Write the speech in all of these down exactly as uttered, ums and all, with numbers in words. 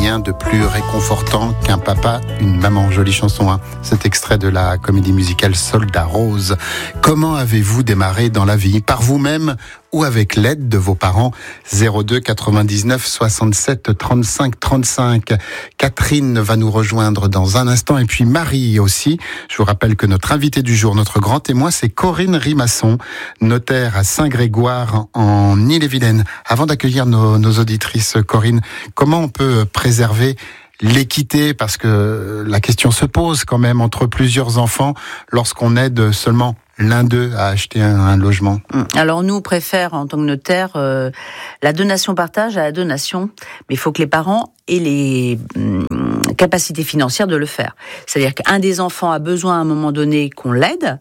rien de plus réconfortant qu'un papa, une maman. Jolie chanson, hein. Cet extrait de la comédie musicale Soldat Rose. Comment avez-vous démarré dans la vie? Par vous-même ou avec l'aide de vos parents? zéro deux quatre-vingt-dix-neuf soixante-sept trente-cinq trente-cinq. Catherine va nous rejoindre dans un instant, et puis Marie aussi. Je vous rappelle que notre invité du jour, notre grand témoin, c'est Corinne Rimasson, notaire à Saint-Grégoire en Ille-et-Vilaine. Avant d'accueillir nos, nos auditrices, Corinne, comment on peut préserver l'équité, parce que la question se pose quand même entre plusieurs enfants lorsqu'on aide seulement l'un d'eux à acheter un, un logement? Alors nous, on préfère en tant que notaire euh, la donation-partage à la donation, mais il faut que les parents aient les hum, capacités financières de le faire. C'est-à-dire qu'un des enfants a besoin à un moment donné qu'on l'aide,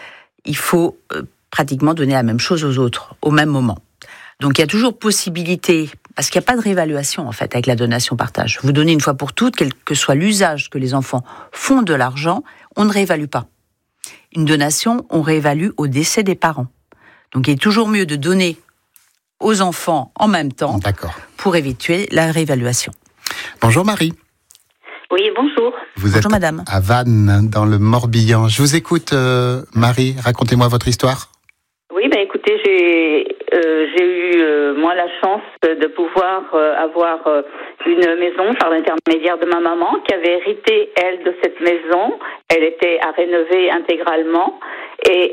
il faut euh, pratiquement donner la même chose aux autres au même moment. Donc il y a toujours possibilité, parce qu'il n'y a pas de réévaluation en fait avec la donation-partage. Vous donnez une fois pour toutes, quel que soit l'usage que les enfants font de l'argent, on ne réévalue pas. Une donation, on réévalue au décès des parents. Donc il est toujours mieux de donner aux enfants en même temps. D'accord. Pour éviter la réévaluation. Bonjour Marie. Oui, bonjour. Vous Bonjour êtes madame. à Vannes, dans le Morbihan. Je vous écoute, euh, Marie. Racontez-moi votre histoire. Oui, ben écoutez, j'ai euh, j'ai eu euh, moi la chance de pouvoir euh, avoir euh, une maison par l'intermédiaire de ma maman qui avait hérité elle de cette maison. Elle était à rénover intégralement et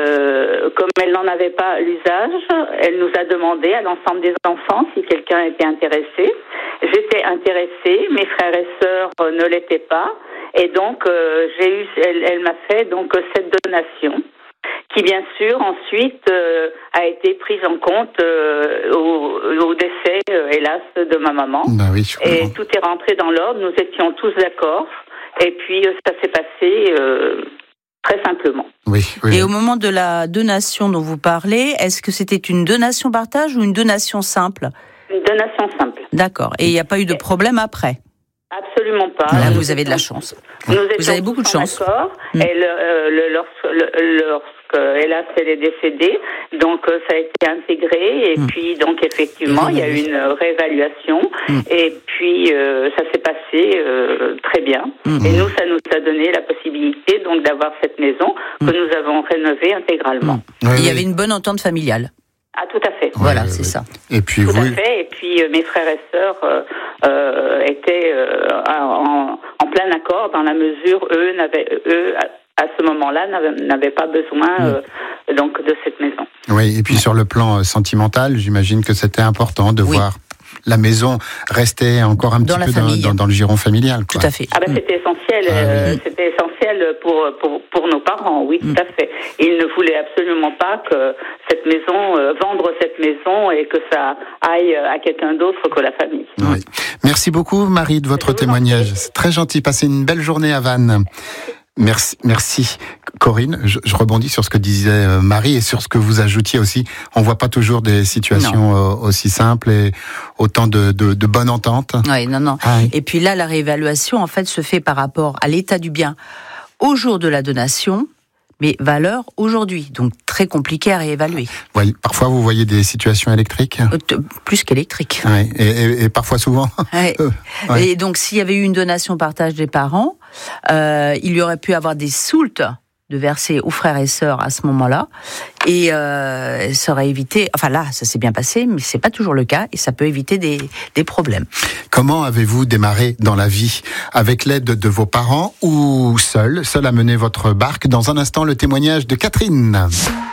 euh, comme elle n'en avait pas l'usage, elle nous a demandé à l'ensemble des enfants si quelqu'un était intéressé. J'étais intéressée, mes frères et sœurs euh, ne l'étaient pas, et donc euh, j'ai eu, elle, elle m'a fait donc cette donation, qui bien sûr ensuite euh, a été prise en compte euh, au, au décès, euh, hélas, de ma maman. Bah oui, je comprends. Et tout est rentré dans l'ordre, nous étions tous d'accord, et puis euh, ça s'est passé euh, très simplement. Oui, oui. Et au moment de la donation dont vous parlez, est-ce que c'était une donation partage ou une donation simple? Une donation simple. D'accord. Et il n'y a pas eu de problème après? Absolument pas. Là, Nous vous avez de la étions- chance. Nous Vous étions avez beaucoup de tous en chance. accord. Mm. Et le, euh, le- lorsque, le- lorsque, hélas, elle est décédée, donc euh, ça a été intégré. Et Mm. puis, donc, effectivement, il y a eu une réévaluation. Mm. Et puis, euh, ça s'est passé euh, très bien. Mm. Et nous, ça nous a donné la possibilité donc d'avoir cette maison que nous avons rénovée intégralement. Oui, Il y oui. avait une bonne entente familiale. Ah, tout à fait. Voilà, oui, c'est oui. ça. Et puis Tout vous, à fait. Et puis euh, mes frères et sœurs euh, euh, étaient euh, en, en plein accord dans la mesure eux n'avaient eux à, à ce moment-là n'avaient, n'avaient pas besoin euh, donc de cette maison. oui. Et puis sur le plan euh, sentimental, j'imagine que c'était important de Oui. voir la maison rester encore un Dans petit la peu dans, famille. dans, dans le giron familial, quoi. Tout à fait. Ah ben c'était essentiel, Ah, euh, oui. c'était essentiel pour, pour pour nos parents, oui, tout à fait. Ils ne voulaient absolument pas que cette maison, euh, vendre cette maison et que ça aille à quelqu'un d'autre que la famille. Oui. Merci beaucoup, Marie, de votre Je vous en témoignage. prie. C'est très gentil. Passez une belle journée à Vannes. Merci, merci. Corinne, je, je rebondis sur ce que disait euh, Marie et sur ce que vous ajoutiez aussi. On voit pas toujours des situations euh, aussi simples et autant de, de, de bonne entente. Oui, non, non. Ah oui. Et puis là, la réévaluation, en fait, se fait par rapport à l'état du bien au jour de la donation, mais valeur aujourd'hui. Donc, très compliqué à réévaluer. Oui, parfois, vous voyez des situations électriques. Euh, t- Plus qu'électrique. Oui, et, et, et parfois souvent. Ouais. Euh, ouais. Et donc, s'il y avait eu une donation-partage des parents, euh, il y aurait pu avoir des soultes de verser aux frères et sœurs à ce moment-là, et euh, ça aurait évité. Enfin là, ça s'est bien passé, mais c'est pas toujours le cas, et ça peut éviter des, des problèmes. Comment avez-vous démarré dans la vie? Avec l'aide de vos parents ou seul, seul à mener votre barque? Dans un instant, le témoignage de Catherine.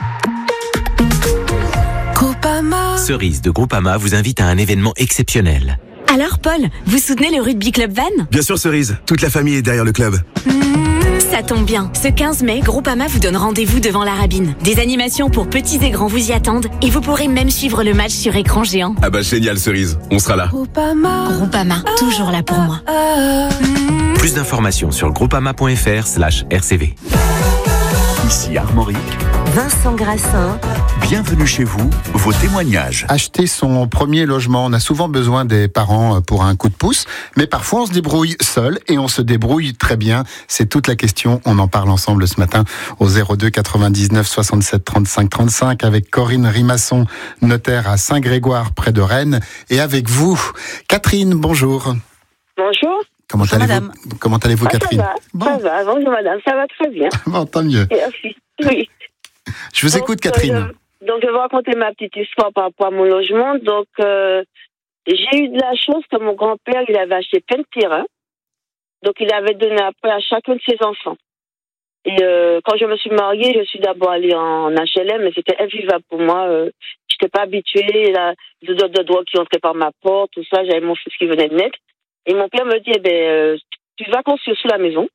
Cerise de Groupama vous invite à un événement exceptionnel. Alors Paul, vous soutenez le Rugby Club Vannes? Bien sûr Cerise, toute la famille est derrière le club. Ça tombe bien. Ce quinze mai, Groupama vous donne rendez-vous devant la Rabine. Des animations pour petits et grands vous y attendent et vous pourrez même suivre le match sur écran géant. Ah bah génial Cerise, on sera là. Groupama, toujours là pour moi. Plus d'informations sur groupama.fr slash RCV. Ici Armorique, Vincent Grassin. bienvenue chez vous, vos témoignages. Acheter son premier logement, on a souvent besoin des parents pour un coup de pouce, mais parfois on se débrouille seul et on se débrouille très bien. C'est toute la question, on en parle ensemble ce matin au zéro deux quatre-vingt-dix-neuf soixante-sept trente-cinq trente-cinq avec Corinne Rimasson, notaire à Saint-Grégoire près de Rennes, et avec vous, Catherine, bonjour. Bonjour. Comment Bonjour, allez-vous, madame. comment allez-vous Ah, Catherine? Ça va, Bon. ça va. Bonjour madame, ça va très bien. Bon, tant mieux. Merci. Oui. Je vous Donc, écoute, Catherine. euh, je- donc, je vais raconter ma petite histoire par rapport à mon logement. Donc, euh, j'ai eu de la chance que mon grand-père, il avait acheté plein de terrains. Donc, il avait donné après à chacun de ses enfants. Et euh, quand je me suis mariée, je suis d'abord allée en H L M, mais c'était invivable pour moi. Euh, je n'étais pas habituée. Là, les autres de droits qui entraient par ma porte, tout ça. J'avais mon fils qui venait de naître. Et mon père me dit, eh ben, euh, tu vas construire sous la maison.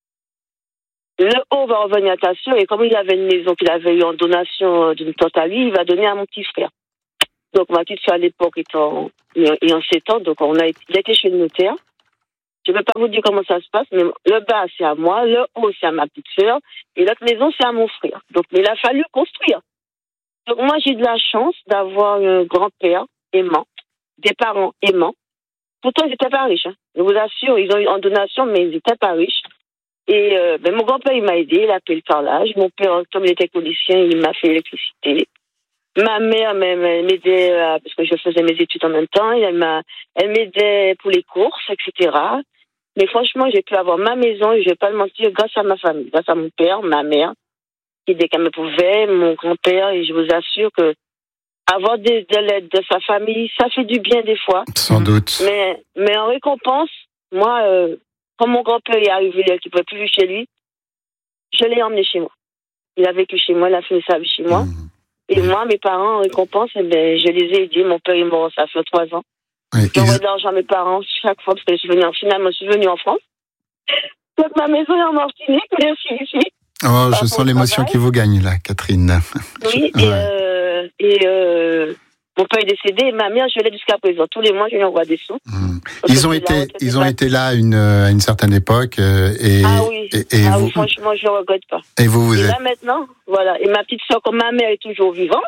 Le haut va revenir à ta soeur. Et comme il avait une maison qu'il avait eu en donation d'une tante à lui, il va donner à mon petit frère. Donc, ma petite soeur à l'époque étant, ayant sept ans, donc on a été, il a été chez le notaire. Je ne peux pas vous dire comment ça se passe, mais le bas, c'est à moi, le haut, c'est à ma petite sœur, et l'autre maison, c'est à mon frère. Donc, mais il a fallu construire. Donc, moi, j'ai de la chance d'avoir un grand-père aimant, des parents aimants. Pourtant, ils n'étaient pas riches, hein. Je vous assure, ils ont eu en donation, mais ils n'étaient pas riches. Et euh, ben, mon grand-père, il m'a aidé, il a fait le carrelage. Mon père, comme il était policier, il m'a fait l'électricité. Ma mère elle m'aidait, euh, parce que je faisais mes études en même temps, elle, m'a, elle m'aidait pour les courses, et cetera. Mais franchement, j'ai pu avoir ma maison, et je ne vais pas le mentir, grâce à ma famille, grâce à mon père, ma mère, qui dès qu'elle me pouvait, mon grand-père, et je vous assure que avoir des, de l'aide de sa famille, ça fait du bien des fois. Sans doute. Mais, mais en récompense, moi, euh, quand mon grand-père est arrivé, qu'il ne pouvait plus vivre chez lui, je l'ai emmené chez moi. Il a vécu chez moi, il a fini sa vie chez moi. Mmh. Et mmh. moi, mes parents, en récompense, eh ben, je les ai aidés. Mon père est mort, ça fait trois ans. Oui, j'ai envoyé de l'argent à mes parents chaque fois, parce que je suis venue en, finalement, je suis venue en France. Donc ma maison est en Martinique, mais je suis ici. Oh, je sens l'émotion qui vous gagne, là, Catherine. Oui, je... et, ouais. euh, et euh, mon père est décédé, et ma mère, je l'aide jusqu'à présent. Tous les mois, je lui envoie des sous. Mmh. Ils ont été, ils ont été là à une, à une certaine époque, euh, et, ah oui, et, et ah vous... oui, franchement, je ne regrette pas. Et vous, vous et êtes... là, maintenant, voilà. Et ma petite soeur, comme ma mère est toujours vivante,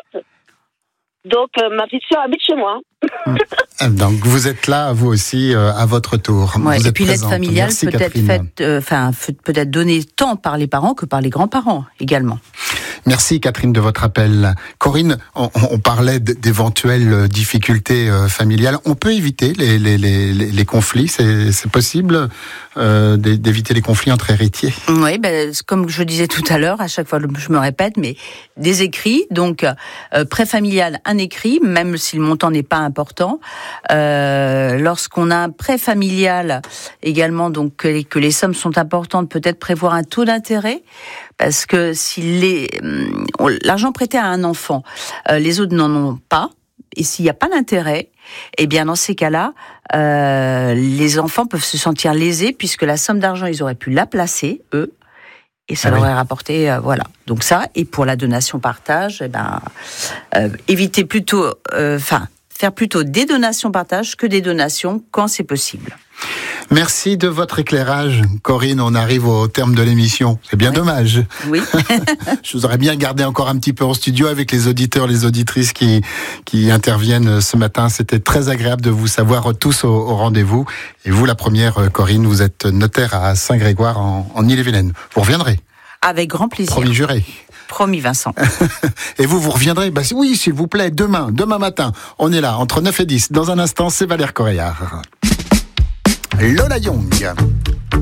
donc euh, ma petite soeur habite chez moi. Donc vous êtes là, vous aussi, euh, à votre tour. Ouais, vous et êtes puis l'aide présente. familiale Merci, peut être faite, enfin euh, peut-être donnée tant par les parents que par les grands-parents également. Merci Catherine de votre appel. Corinne, on, on parlait d'éventuelles difficultés euh, familiales. On peut éviter les, les, les, les conflits, c'est, c'est possible euh, d'éviter les conflits entre héritiers? Oui, ben, comme je disais tout à l'heure, à chaque fois je me répète, mais des écrits, donc euh, prêt familial, un écrit, même si le montant n'est pas important. Euh, lorsqu'on a un prêt familial également, donc que les, que les sommes sont importantes, peut-être prévoir un taux d'intérêt. Parce que si les, l'argent prêté à un enfant, euh, les autres n'en ont pas, et s'il n'y a pas d'intérêt, eh bien dans ces cas-là, euh, les enfants peuvent se sentir lésés puisque la somme d'argent, ils auraient pu la placer, eux, et ça ah leur oui. aurait rapporté, euh, voilà. Donc ça, et pour la donation-partage, eh ben, euh, éviter plutôt, enfin, euh, faire plutôt des donations-partage que des donations quand c'est possible. Merci de votre éclairage, Corinne. On arrive au terme de l'émission. C'est bien ouais. dommage. Oui. Je vous aurais bien gardé encore un petit peu en studio avec les auditeurs, les auditrices qui qui interviennent ce matin. C'était très agréable de vous savoir tous au, au rendez-vous. Et vous, la première, Corinne, vous êtes notaire à Saint-Grégoire en, en Ille-et-Vilaine. Vous reviendrez. Avec grand plaisir. Promis juré. Promis, Vincent. Et vous, vous reviendrez? Bah, oui, s'il vous plaît, demain, demain matin. On est là, entre neuf et dix. Dans un instant, c'est Valère Coréard. Lola Young.